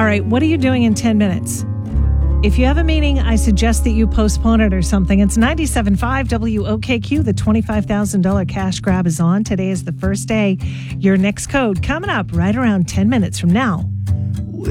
right, what are you doing in 10 minutes? If you have a meeting, I suggest that you postpone it or something. It's 97.5 WOKQ. The $25,000 cash grab is on. Today is the first day. Your next code coming up right around 10 minutes from now.